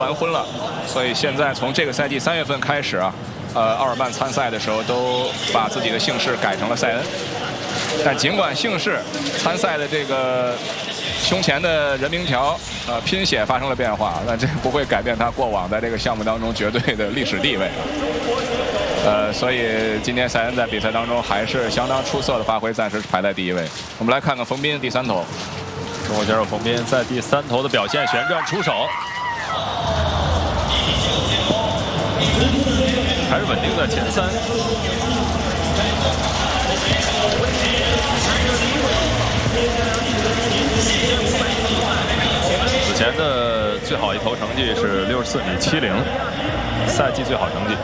完婚了，所以现在从这个赛季3月份开始啊，奥尔曼参赛的时候都把自己的姓氏改成了塞恩。但尽管姓氏参赛的这个胸前的人名条拼写发生了变化，但这不会改变他过往在这个项目当中绝对的历史地位。所以今天塞恩在比赛当中还是相当出色的发挥，暂时排在第1位。我们来看看冯彬第3投， 中国选手冯彬在第3投的表现，旋转出手。 还是稳定在前3。此前的最好一投成绩是64米70，赛季最好成绩。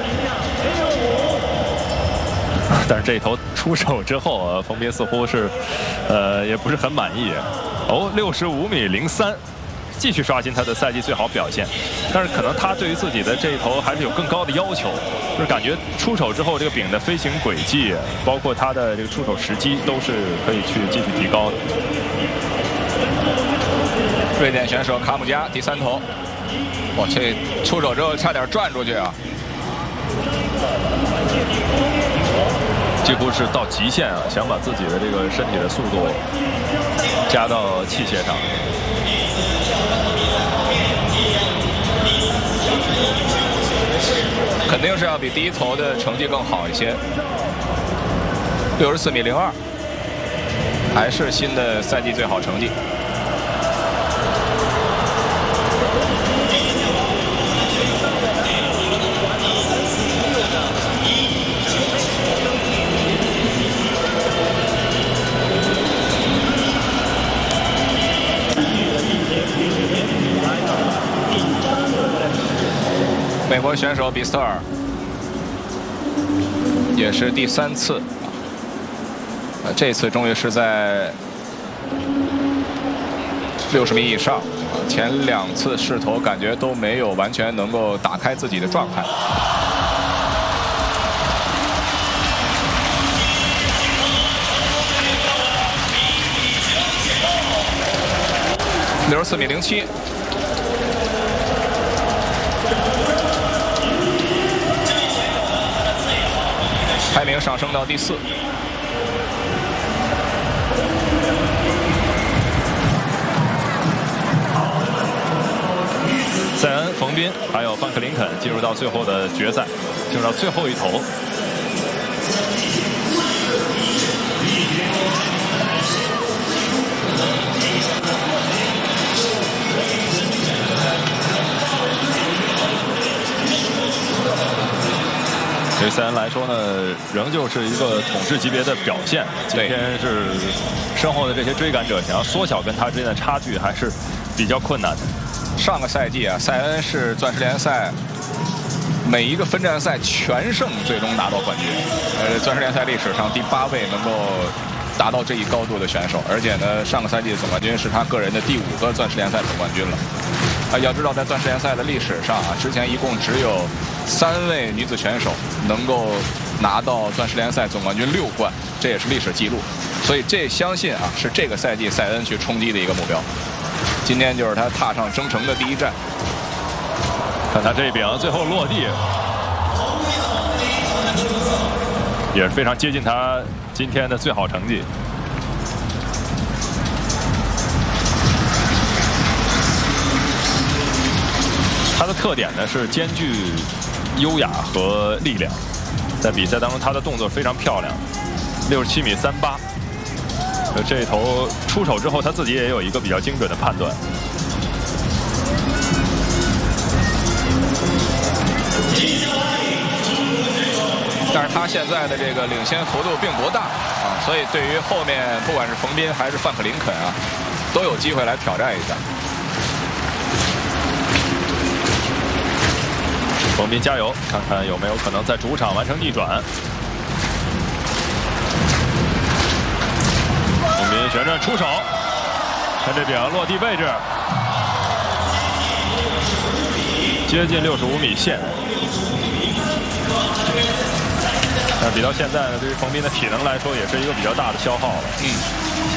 但是这一投出手之后，冯彬似乎是，也不是很满意。哦，65米03。 继续刷新他的赛季最好表现，但是可能他对于自己的这一投还是有更高的要求，就是感觉出手之后这个柄的飞行轨迹，包括他的这个出手时机，都是可以去继续提高的。 瑞典选手卡姆加第3投，哇，这出手之后差点转出去啊！ 几乎是到极限啊，想把自己的这个身体的速度加到器械上。 肯定是要比第1投的成绩更好一些，64米02，还是新的赛季最好成绩。美国选手比斯特尔也是第3次，这次终于是在60米以上，前2次试投感觉都没有完全能够打开自己的状态。64米07。 排名上升到第4。 塞恩、冯彬还有范克林肯进入到最后的决赛，进入到最后一投。对塞恩来说呢，仍旧是一个统治级别的表现。今天是身后的这些追赶者想要缩小跟他之间的差距，还是比较困难的。 上个赛季啊，塞恩是钻石联赛每一个分站赛全胜，最终拿到冠军。钻石联赛历史上第8位能够达到这一高度的选手，而且呢，上个赛季的总冠军是他个人的第5个钻石联赛总冠军了。要知道，在钻石联赛的历史上啊，之前一共只有3位女子选手能够拿到钻石联赛总冠军6冠，这也是历史记录。所以这相信啊，是这个赛季塞恩去冲击的一个目标。今天就是他踏上征程的第1站。 看他这一柄最后落地，也是非常接近他今天的最好成绩。 他的特点呢是兼具优雅和力量，在比赛当中他的动作非常漂亮，67米38。这一投出手之后，他自己也有一个比较精准的判断。 但是他现在的这个领先幅度并不大啊，所以对于后面不管是冯彬还是范克林肯啊，都有机会来挑战一下。 冯彬加油，看看有没有可能在主场完成逆转。冯彬旋转出手，看这柄落地位置，接近65米线。但比到现在呢，对于冯彬的体能来说，也是一个比较大的消耗了。